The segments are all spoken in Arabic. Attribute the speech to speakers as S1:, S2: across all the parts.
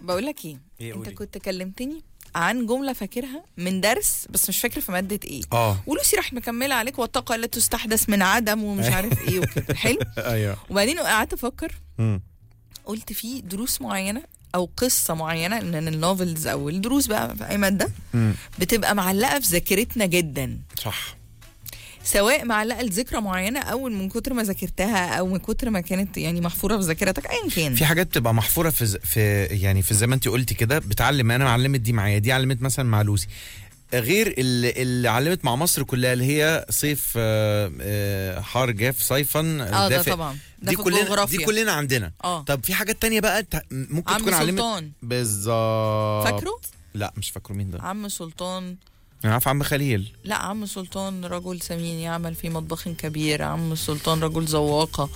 S1: بقول لك ايه انت
S2: قولي.
S1: كنت كلمتني عن جمله فاكرها من درس بس مش فاكره في ماده ايه. ولوسي راح مكمله عليك والطاقه لا تستحدث من عدم ومش عارف ايه وكده. حلو.
S2: ايوه.
S1: وبعدين قعدت افكر قلت في دروس معينه او قصه معينه ان النوفلز او الدروس بقى في اي ماده بتبقى معلقه في ذاكرتنا جدا.
S2: صح.
S1: سواء معلقه لذكرى معينه او من كتر ما ذاكرتها او من كتر ما كانت يعني محفوره في ذاكرتك ايا كان.
S2: في حاجات بتبقى محفوره في يعني في زي ما انت قلتي كده بتعلم. انا علمت دي معايا، دي علمت مثلا مع لوسي، غير اللي علمت مع مصر كلها اللي هي صيف حار جاف صيفا
S1: ده طبعا ده
S2: دي كلنا عندنا. طب في حاجات تانية بقى ممكن
S1: عم
S2: تكون علمت.
S1: سلطان
S2: بالظبط.
S1: فاكره؟
S2: لا مش فاكره. مين ده؟
S1: عم سلطان.
S2: انا عارف عم خليل.
S1: لا عم سلطان رجل سمين يعمل في مطبخ كبير. عم سلطان رجل ذواقة.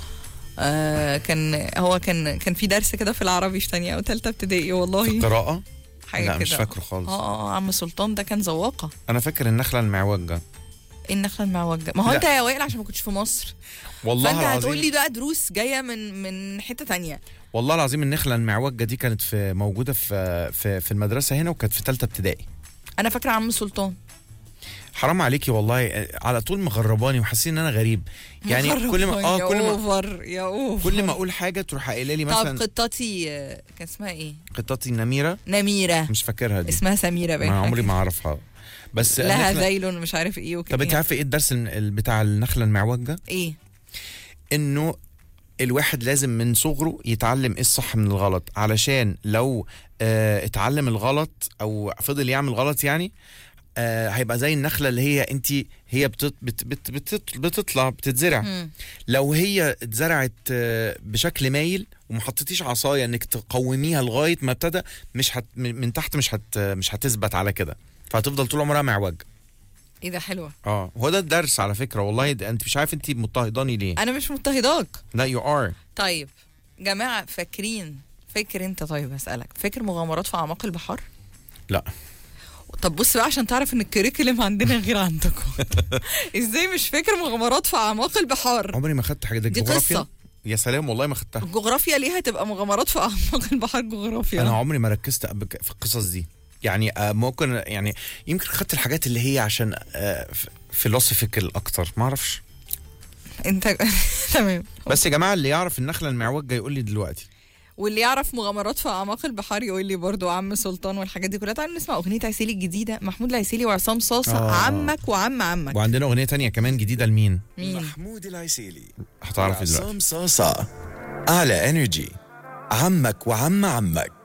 S1: كان في درس كده في العربي في تانية او تالتة ابتدائي والله.
S2: في القراءة؟
S1: حاجة
S2: لا
S1: كده.
S2: مش فاكره خالص.
S1: عم سلطان ده كان ذواقة.
S2: انا فاكر النخلة المعوجة.
S1: ايه النخلة المعوجة؟ ما هو انت يا وائل عشان ما كنتش في مصر
S2: والله
S1: فانت
S2: العظيم.
S1: هتقول لي بقى دروس جايه من حته تانية.
S2: والله العظيم النخلة المعوجة دي كانت موجودة في المدرسة هنا، وكانت في ثالثة ابتدائي.
S1: انا فاكره عم سلطان.
S2: حرام عليكي والله، على طول مغرباني وحاسين ان انا غريب يعني. كل ما كل ما اقول حاجه تروح قايله لي مثلا.
S1: طب قطتي كان اسمها ايه؟
S2: قطتي نميره
S1: مش
S2: فاكرها دي.
S1: اسمها سميره باين.
S2: انا عمري ما اعرفها بس
S1: لها ذيل مش عارف ايه وكده.
S2: طب انت عارفه ايه الدرس بتاع النخله المعوجه؟
S1: ايه؟
S2: انه الواحد لازم من صغره يتعلم ايه الصح من الغلط، علشان لو اتعلم الغلط او فضل يعمل غلط يعني هيبقى زي النخله اللي هي بتطلع بتتزرع. لو هي اتزرعت بشكل مايل وما حطيتيش عصايه انك تقوميها لغايه ما ابتدى من تحت مش هتثبت على كده، فهتفضل طول عمرها معوج.
S1: ايه ده حلوه.
S2: هو ده الدرس على فكره والله. انت مش عارف انت مضطهداني ليه؟
S1: انا مش مضطهداك.
S2: لا يو ار.
S1: طيب جماعه فاكر انت؟ طيب هسألك، فاكر مغامرات في اعماق البحار؟
S2: لا.
S1: طب بص بقى عشان تعرف ان الكريكولم عندنا غير عندكم. ازاي مش فاكر مغامرات في اعماق البحار؟
S2: عمري ما خدت حاجه دي
S1: قصه.
S2: يا سلام والله ما خدتها.
S1: الجغرافيا ليه هتبقى مغامرات في اعماق البحار جغرافيا؟
S2: انا عمري ما ركزت في القصص دي يعني. ممكن يعني يمكن خدت الحاجات اللي هي عشان فيلوسوفيكال اكتر، ما اعرفش.
S1: انت تمام.
S2: بس يا جماعه اللي يعرف النخله المعوجه يقول لي دلوقتي،
S1: واللي يعرف مغامرات في اعماق البحار يقول لي برضو عم سلطان والحاجات دي كلها. تعالوا نسمع اغنيه عسيلي الجديده، محمود العسيلي وعصام صاصه. عمك وعم عمك.
S2: وعندنا اغنيه تانية كمان جديده لمين؟
S3: محمود العسيلي
S2: هتعرفي دلوقتي.
S3: عصام صاصه على انرجي. عمك وعم عمك.